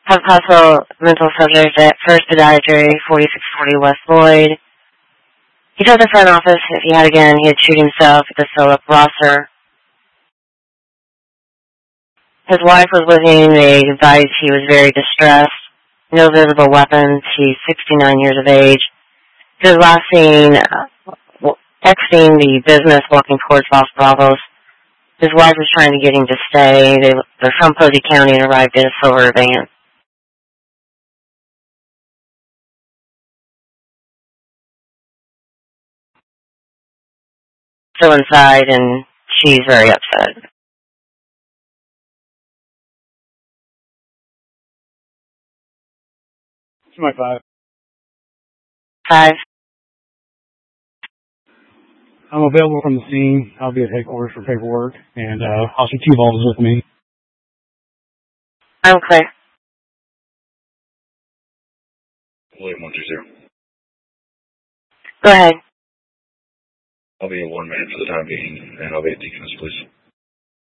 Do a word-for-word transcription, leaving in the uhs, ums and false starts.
have possible mental subject at First Podiatry, forty-six forty West Lloyd. He told the front office if he had a gun, he'd shoot himself at the Philip Rosser. His wife was with him. They advised he was very distressed. No visible weapons. He's sixty-nine years of age. He was last seen uh, exiting the business, walking towards Los Bravos. His wife was trying to get him to stay. They, they're from Posey County and arrived in a silver van. Still inside, and she's very upset. Two by five. Five. I'm available from the scene. I'll be at headquarters for paperwork, and uh, Officer T-Ball is with me. I'm clear. William one two zero. Go ahead. I'll be in one man for the time being, and I'll be at Deaconess, please.